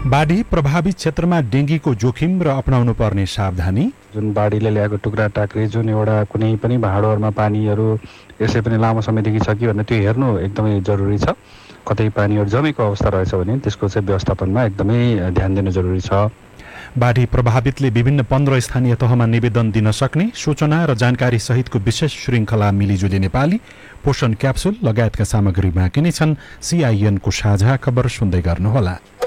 बाढी प्रभावित क्षेत्रमा डेंगीको जोखिम र अपनाउनु पर्ने सावधानी। जुन बाढीले ल्याएको टुक्रा टाक्री जुन एउटा कुनै पनि भाँडोहरूमा पानीहरू यसै पनि लामो समयदेखि छ कि भन्ने त्यो हेर्नु एकदमै जरुरी छ। कतै पानीहरू जमेको अवस्था रहेछ भने त्यसको चाहिँ व्यवस्थापनमा एकदमै ध्यान दिनु जरुरी छ। बाढी प्रभावितले विभिन्न 15 स्थानीय तहमा निवेदन दिन सक्ने सूचना र जानकारी सहितको विशेष श्रृङ्खला मिलिजुली नेपाली, पोषण क्याप्सुल लगायतका सामग्री बाँकी नै छन्। CIN को साझा खबर सुन्दै गर्नुहोला।